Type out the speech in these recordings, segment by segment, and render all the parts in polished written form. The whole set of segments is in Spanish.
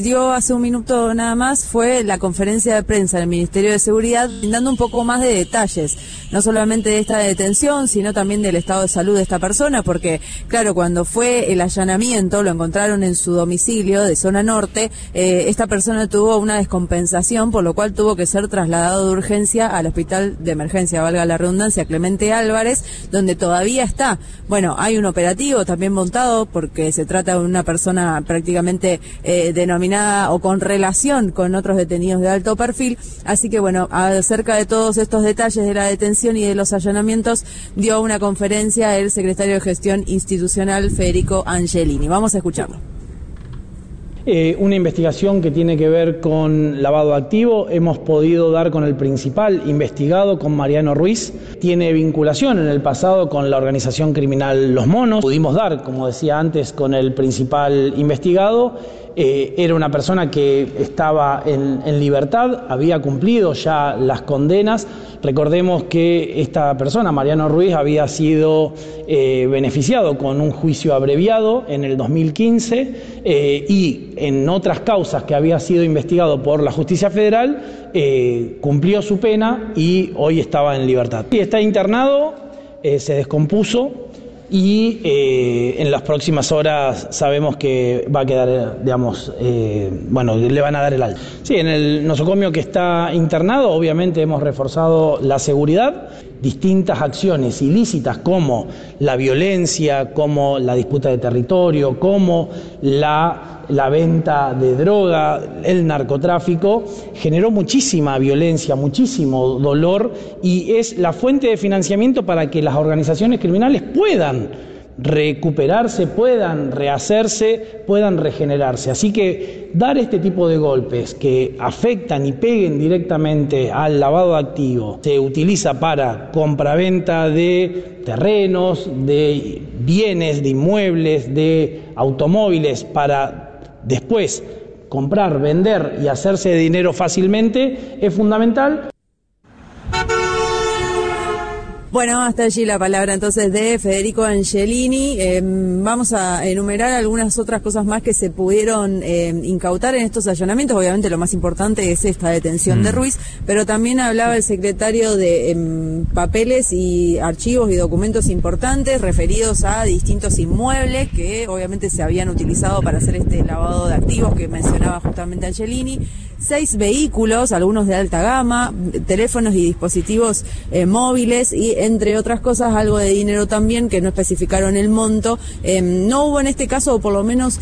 Dio hace un minuto nada más fue la conferencia de prensa del Ministerio de Seguridad, dando un poco más de detalles, no solamente de esta detención, sino también del estado de salud de esta persona, porque claro, cuando fue el allanamiento, lo encontraron en su domicilio de zona norte, esta persona tuvo una descompensación, por lo cual tuvo que ser trasladado de urgencia al hospital de emergencia, valga la redundancia, Clemente Álvarez, donde todavía está. Bueno, hay un operativo también montado, porque se trata de una persona prácticamente denominada o con relación con otros detenidos de alto perfil, así que bueno, acerca de todos estos detalles de la detención y de los allanamientos, dio una conferencia el secretario de Gestión Institucional, Federico Angelini. Vamos a escucharlo. Una investigación que tiene que ver con lavado activo. Hemos podido dar con el principal investigado, con Mariano Ruiz. Tiene vinculación en el pasado con la organización criminal Los Monos. Pudimos dar, como decía antes, con el principal investigado. Era una persona que estaba en libertad, había cumplido ya las condenas. Recordemos que esta persona, Mariano Ruiz, había sido beneficiado con un juicio abreviado en el 2015 y en otras causas que había sido investigado por la Justicia Federal, cumplió su pena y hoy estaba en libertad. Y está internado, se descompuso y en las próximas horas sabemos que va a quedar, digamos, le van a dar el alta. Sí, en el nosocomio que está internado, obviamente hemos reforzado la seguridad. Distintas acciones ilícitas como la violencia, como la disputa de territorio, como la venta de droga, el narcotráfico, generó muchísima violencia, muchísimo dolor y es la fuente de financiamiento para que las organizaciones criminales puedan recuperarse, puedan rehacerse, puedan regenerarse. Así que dar este tipo de golpes que afectan y peguen directamente al lavado de activos se utiliza para compraventa de terrenos, de bienes, de inmuebles, de automóviles, para después comprar, vender y hacerse de dinero fácilmente, es fundamental. Bueno, hasta allí la palabra entonces de Federico Angelini. Vamos a enumerar algunas otras cosas más que se pudieron incautar en estos allanamientos. Obviamente lo más importante es esta detención de Ruiz, pero también hablaba el secretario de papeles y archivos y documentos importantes referidos a distintos inmuebles que obviamente se habían utilizado para hacer este lavado de activos que mencionaba justamente Angelini. 6 vehículos, algunos de alta gama, teléfonos y dispositivos móviles y entre otras cosas algo de dinero también que no especificaron el monto. No hubo en este caso, o por lo menos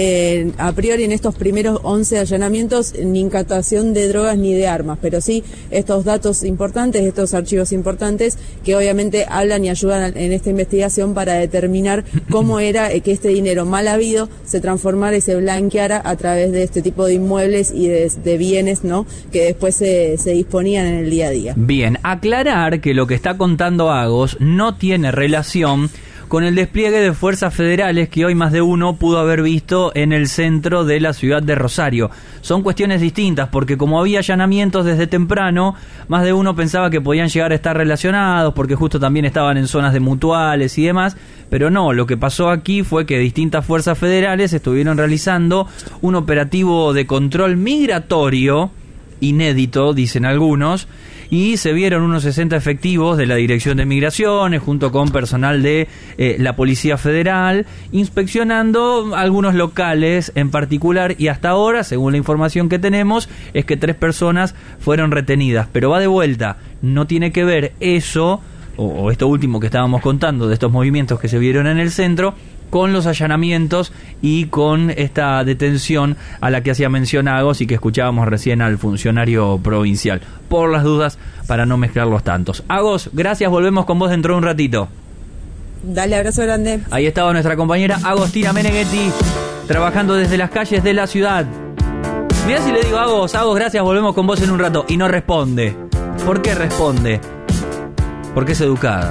a priori en estos primeros 11 allanamientos, ni incautación de drogas ni de armas, pero sí estos datos importantes, estos archivos importantes que obviamente hablan y ayudan en esta investigación para determinar cómo era que este dinero mal habido se transformara y se blanqueara a través de este tipo de inmuebles y de bienes, ¿no?, que después se disponían en el día a día. Bien, aclarar que lo que está contando Agos no tiene relación con el despliegue de fuerzas federales que hoy más de uno pudo haber visto en el centro de la ciudad de Rosario. Son cuestiones distintas, porque como había allanamientos desde temprano, más de uno pensaba que podían llegar a estar relacionados, porque justo también estaban en zonas de mutuales y demás, pero no, lo que pasó aquí fue que distintas fuerzas federales estuvieron realizando un operativo de control migratorio, inédito, dicen algunos, y se vieron unos 60 efectivos de la Dirección de Migraciones junto con personal de la Policía Federal inspeccionando algunos locales en particular, y hasta ahora, según la información que tenemos, es que 3 personas fueron retenidas, pero va de vuelta, no tiene que ver eso o esto último que estábamos contando de estos movimientos que se vieron en el centro con los allanamientos y con esta detención a la que hacía mención Agos y que escuchábamos recién al funcionario provincial. Por las dudas, para no mezclar los tantos. Agos, gracias, volvemos con vos dentro de un ratito. Dale, abrazo grande. Ahí estaba nuestra compañera Agostina Meneghetti, trabajando desde las calles de la ciudad. Mirá si le digo Agos, gracias, volvemos con vos en un rato. Y no responde. ¿Por qué responde? Porque es educada.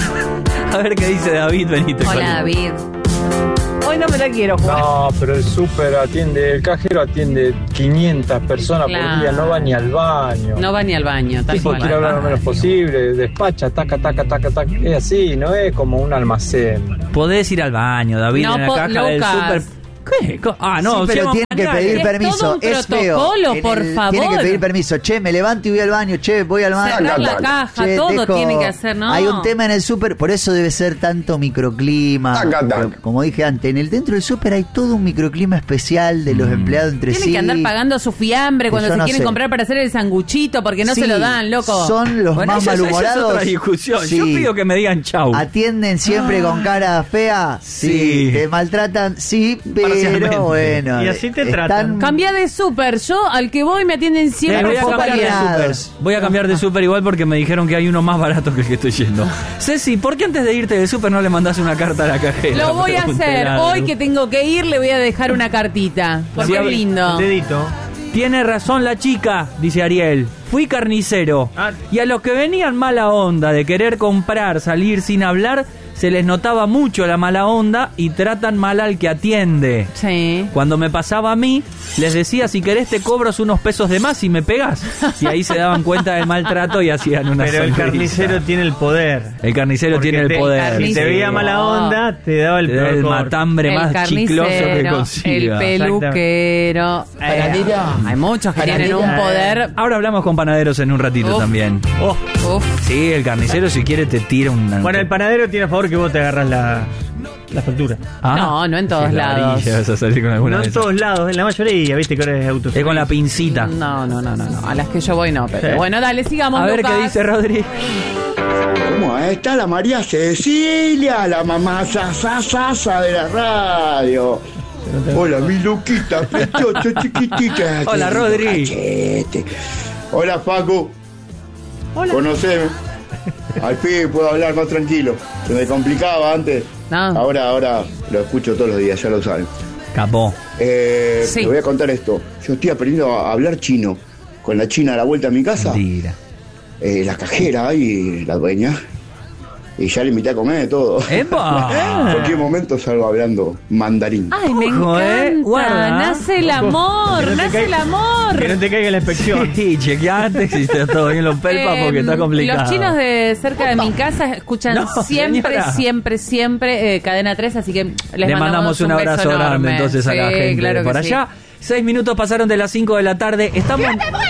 A ver qué dice David Benítez. Hola, David. Hoy no me la quiero jugar. No, pero el súper atiende, el cajero atiende 500 personas por día, no va ni al baño. No va ni al baño, tal cual. Quiere hablar lo menos posible, despacha, taca, taca, taca, taca. Es así, no es como un almacén. Podés ir al baño, David, no, en la caja del súper. ¿Qué? No, sí, pero tienen que pedir permiso. Todo un es protocolo, feo. por favor. Tienen que pedir permiso. Che, me levanto y voy al baño. Che, voy al baño. Cerrar la caja, Che, todo tiene que hacer, ¿no? Hay un tema en el súper, por eso debe ser tanto microclima. Como dije antes, dentro del súper hay todo un microclima especial de los empleados entre sí. Tienen que andar pagando su fiambre cuando se quieren comprar para hacer el sanguchito porque no se lo dan, loco. Son los más malhumorados. Esa es otra discusión. Sí. Yo pido que me digan chau. ¿Atienden siempre con cara fea? Sí. ¿Te maltratan? Sí, pero bueno. Y así te tratan. Cambia de súper. Yo al que voy me atienden siempre. Voy a cambiar de súper igual porque me dijeron que hay uno más barato que el que estoy yendo. Ceci, ¿por qué antes de irte de súper no le mandás una carta a la cajera? Lo voy a hacer. Hoy que tengo que ir le voy a dejar una cartita. Porque es lindo. Dedito. Tiene razón la chica, dice Ariel. Fui carnicero. Y a los que venían mala onda de querer comprar, salir sin hablar, se les notaba mucho la mala onda y tratan mal al que atiende. Sí. Cuando me pasaba a mí, les decía, si querés te cobras unos pesos de más y me pegás. Y ahí se daban cuenta del maltrato y hacían una Pero sonrisa. el carnicero tiene el poder. El carnicero Porque tiene el poder. Si te veía mala onda, te daba el matambre más chicloso que consiga. El peluquero. Hay muchos que tienen un poder. Ahora hablamos con panaderos en un ratito también. Sí, el carnicero si quiere te tira un... Bueno, el panadero tiene a favor que vos te agarras la factura. No en todos lados. Vas a salir con alguna No en todos lados, en la mayoría, viste que ahora es auto. Es con la pincita. No. A las que yo voy no, pero bueno, dale, sigamos. A ver Lucas. qué dice Rodri. ¿Cómo está la María Cecilia, la mamá sasa de la radio? Hola, mi Luquita, preciosa, chiquitita. Hola, Rodri. Cachete. Hola, Facu. Hola. Conoceme. Al fin puedo hablar más tranquilo. Se me complicaba antes. No. Ahora lo escucho todos los días, ya lo saben. Capó. Sí. Te voy a contar esto. Yo estoy aprendiendo a hablar chino. Con la china a la vuelta a mi casa. Mentira. La cajera y la dueña. Y ya le invité a comer de todo. ¡Epa! En cualquier momento salgo hablando mandarín. Ay, me Ojo, encanta. guarda. Nace el amor, Que no te nace el caiga- amor. Que no te caiga la inspección. Sí, chequeate si está todo bien los pelpas porque está complicado. Los chinos de cerca de mi casa escuchan No, siempre, señora. siempre Cadena 3, así que les Le mandamos un beso abrazo grande enorme. entonces a la Sí, gente claro por que allá. 6 minutos pasaron de las 5 de la tarde. Estamos...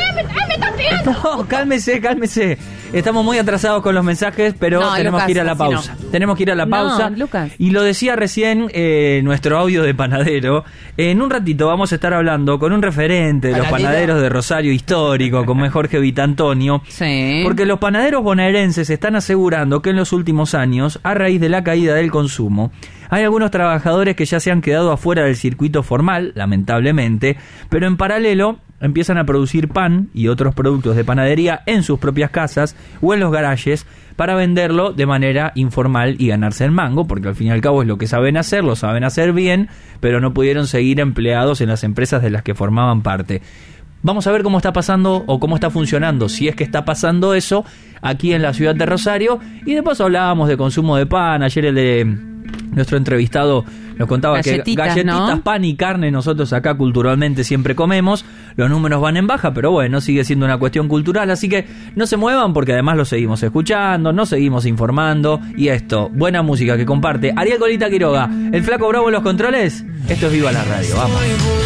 No, cálmese. Estamos muy atrasados con los mensajes, pero No, tenemos Lucas, que ir a la así pausa. no. Tenemos que ir a la No, pausa. Lucas. Y lo decía recién nuestro audio de panadero. En un ratito vamos a estar hablando con un referente de los panaderos de Rosario histórico, como es Jorge Vitantonio. Sí. Porque los panaderos bonaerenses están asegurando que en los últimos años, a raíz de la caída del consumo, hay algunos trabajadores que ya se han quedado afuera del circuito formal, lamentablemente, pero en paralelo empiezan a producir pan y otros productos de panadería en sus propias casas o en los garajes para venderlo de manera informal y ganarse el mango, porque al fin y al cabo es lo que saben hacer, lo saben hacer bien, pero no pudieron seguir empleados en las empresas de las que formaban parte. Vamos a ver cómo está pasando o cómo está funcionando, si es que está pasando eso aquí en la ciudad de Rosario. Y después hablábamos de consumo de pan. Ayer el de nuestro entrevistado nos contaba Galletitas, que galletitas, ¿no? pan y carne nosotros acá culturalmente siempre comemos. Los números van en baja, pero bueno, sigue siendo una cuestión cultural. Así que no se muevan porque además lo seguimos escuchando, nos seguimos informando. Y esto, buena música que comparte Ariel Colita Quiroga, el Flaco Bravo en los controles. Esto es Viva la Radio, vamos.